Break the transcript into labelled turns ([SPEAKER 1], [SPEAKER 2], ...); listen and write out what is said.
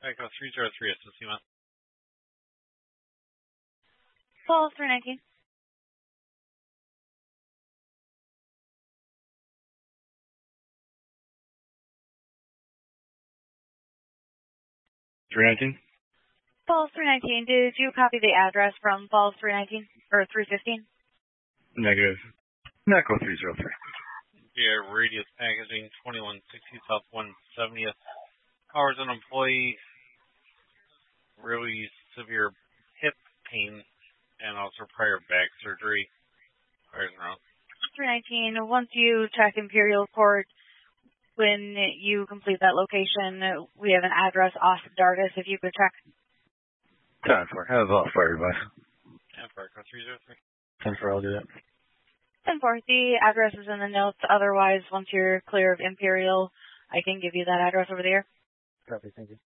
[SPEAKER 1] Echo 303, Assistima.
[SPEAKER 2] Falls 319. Falls 319. Did you copy the address from Falls 319 or 315?
[SPEAKER 3] Negative. Echo 303.
[SPEAKER 1] Yeah, Radius Packaging, 2160 South 170th. Powers an employee, really severe hip pain, and also prior back surgery.
[SPEAKER 2] 319. Once you check Imperial Court, when you complete that location, we have an address off Dardis. If you could check.
[SPEAKER 3] 10-4. Have fire advice.
[SPEAKER 1] 10-4, Echo 303.
[SPEAKER 3] 10-4, I'll do that.
[SPEAKER 2] 10-4. The address is in the notes. Otherwise, once you're clear of Imperial, I can give you that address over there.
[SPEAKER 3] Copy, thank you.